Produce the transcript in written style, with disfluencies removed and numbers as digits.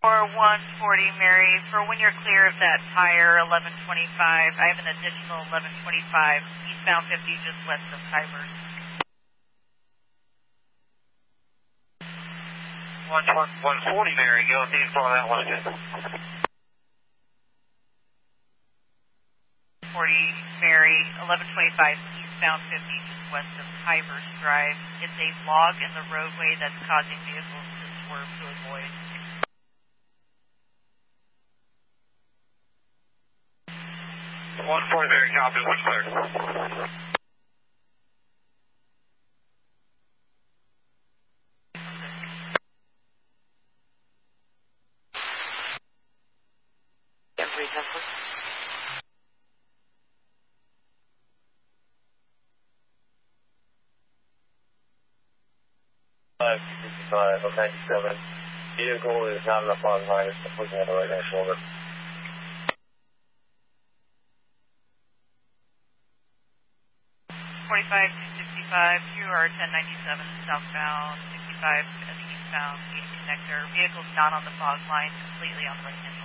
For 140, Mary, for when you're clear of that tire, 1125, I have an additional 1125, eastbound 50 just west of Kybers. 140, Mary, go deep for that one again. 40, Mary, 1125, eastbound 50 just west of Kybers Drive. It's a log in the roadway that's causing vehicles to swerve to avoid. 140, Mary, copy, what's clear? Every Tesla. I'm 97. Vehicle is not enough on line. It's looking at the right hand shoulder. 45 to 65, you are 1097 southbound, 65 at the eastbound gate connector. Vehicle's not on the fog line, completely on the right hand